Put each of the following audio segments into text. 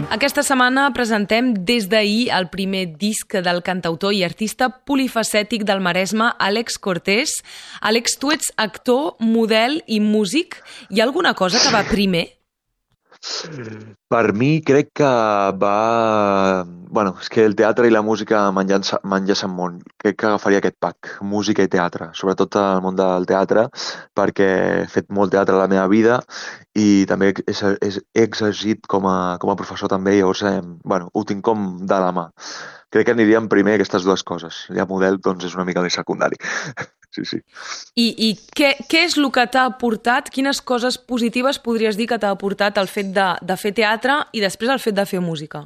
Aquesta setmana presentem des d'ahir el primer disc del cantautor i artista polifacètic del Maresme, Àlex Cortés. Àlex, tu ets actor, model i músic. Hi ha alguna cosa que va primer? Per mi crec que va... Bueno, és que el teatre i la música m'enllacen molt. Crec que agafaria aquest pack, música i teatre, sobretot el món del teatre, perquè he fet molt teatre a la meva vida i també he exercit com a professor també, llavors ho tinc com de la mà. Crec que anirien primer aquestes dues coses. Ja model doncs és una mica més secundari. Sí, sí. I què és el que t'ha aportat? Quines coses positives podries dir que t'ha aportat el fet de fer teatre i després el fet de fer música?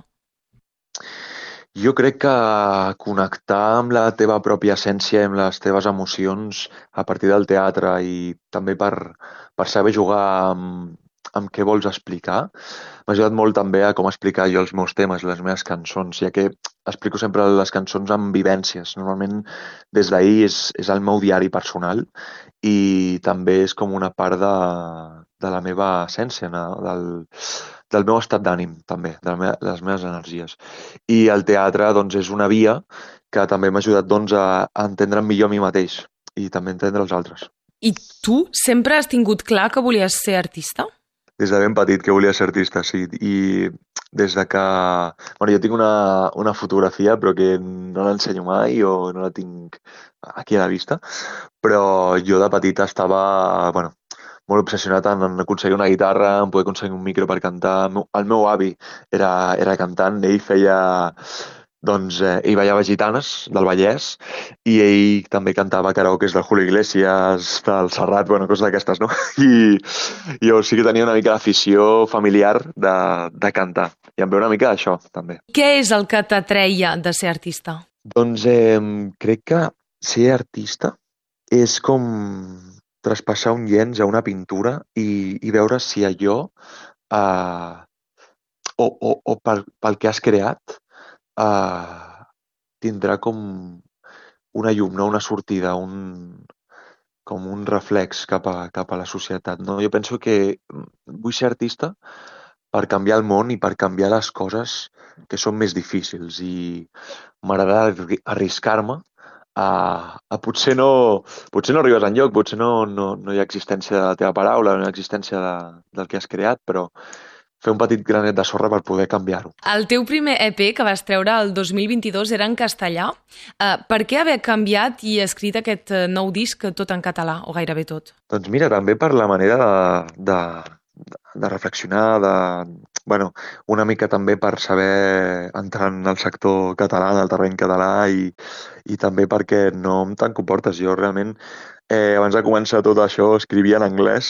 Jo crec que connectar amb la teva pròpia essència, amb les teves emocions a partir del teatre i també per saber jugar amb què vols explicar, m'ha ajudat molt també a com explicar jo els meus temes, les meves cançons, ja que explico sempre les cançons amb vivències. Normalment des d'ahir és el meu diari personal i també és com una part de la meva essència, no? Del meu estat d'ànim, també, de les meves energies. I el teatre doncs, és una via que també m'ha ajudat doncs, a entendre'm millor a mi mateix i també entendre els altres. I tu sempre has tingut clar que volies ser artista? Des de ben petit que volia ser artista, sí. I des de que... Bueno, jo tinc una fotografia, però que no l'ensenyo mai o no la tinc aquí a la vista. Però jo de petit estava, molt obsessionat en aconseguir una guitarra, en poder aconseguir un micro per cantar. El meu avi era cantant, ell feia... ell ballava gitanes del Vallès i ell també cantava karaokes del Julio Iglesias, del Serrat, coses d'aquestes, no? I jo sí que tenia una mica d'afició familiar de cantar. I em ve una mica d'això, també. Què és el que t'atreia de ser artista? Doncs crec que ser artista és com traspassar un llenç a una pintura i veure si allò o pel que has creat tindrà com una llum, no? Una sortida, com un reflex cap a la societat, no? Jo penso que vull ser artista per canviar el món i per canviar les coses que són més difícils i m'agrada arriscar-me a potser no arribes enlloc, potser no hi ha existència de la teva paraula, no hi ha existència del que has creat, però fer un petit granet de sorra per poder canviar-ho. El teu primer EP que vas treure el 2022 era en castellà. Per què haver canviat i escrit aquest nou disc tot en català, o gairebé tot? Doncs mira, també per la manera de reflexionar, una mica també per saber entrar en el sector català, en el terreny català i també perquè no em tanco portes. Jo realment abans de començar tot això escrivia en anglès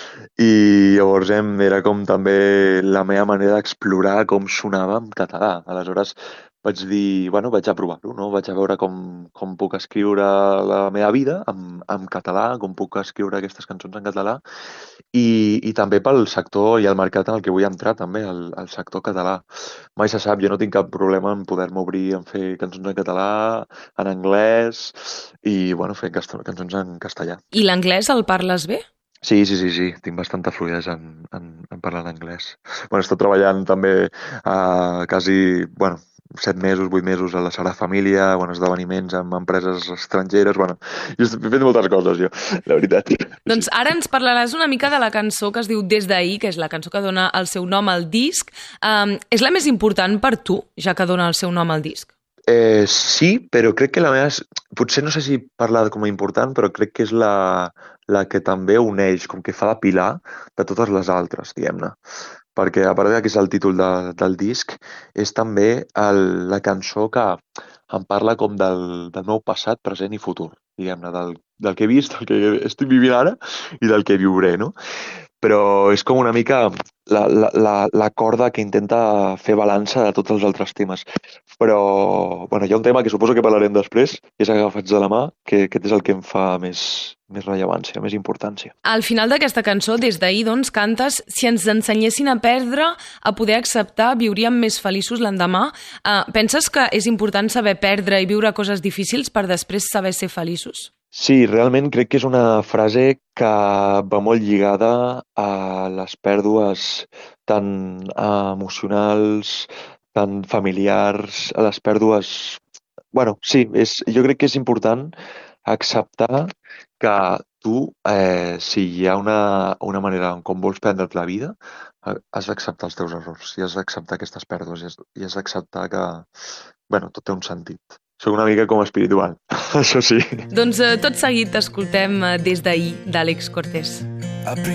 i llavors era com també la meva manera d'explorar com sonava en català. Aleshores vaig dir, vaig a provar-ho, no? Vaig a veure com puc escriure la meva vida en català, com puc escriure aquestes cançons en català i també pel sector i el mercat en el que vull entrar també, el sector català. Mai se sap, jo no tinc cap problema en poder-me obrir en fer cançons en català, en anglès i fer cançons en castellà. I l'anglès el parles bé? Sí, tinc bastanta fluïdesa en parlar l'anglès. Estic treballant també quasi, 7 mesos, 8 mesos a la Sagrada Família, esdeveniments amb empreses estrangeres, jo estic fent moltes coses, jo, la veritat. Doncs ara ens parlaràs una mica de la cançó que es diu Des d'ahir, que és la cançó que dona el seu nom al disc. És la més important per tu, ja que dona el seu nom al disc? Sí, però crec que la meva... Potser no sé si parla com a important, però crec que és la que també uneix, com que fa de pilar de totes les altres, diguem-ne. Perquè a part que és el títol del disc, és també la cançó que em parla com del meu passat, present i futur, diguem-ne, del que he vist, del que estic vivint ara i del que viuré, no? Però és com una mica la corda que intenta fer balança de tots els altres temes. Però hi ha un tema que suposo que parlarem després, que és Agafats de la mà, que aquest és el que em fa més rellevància, més importància. Al final d'aquesta cançó, Des d'ahir, doncs, cantes si ens ensenyessin a perdre, a poder acceptar, viuríem més feliços l'endemà. Penses que és important saber perdre i viure coses difícils per després saber ser feliços? Sí, realment crec que és una frase que va molt lligada a les pèrdues tant emocionals, tant familiars, a les pèrdues... Bueno, sí, jo crec que és important acceptar que tu, si hi ha una manera en com vols prendre't la vida, has d'acceptar els teus errors i has d'acceptar aquestes pèrdues i has d'acceptar que, bueno, tot té un sentit. Soc una mica com espiritual, això sí. Doncs tot seguit escoltem Des d'ahir, d'Àlex Cortés.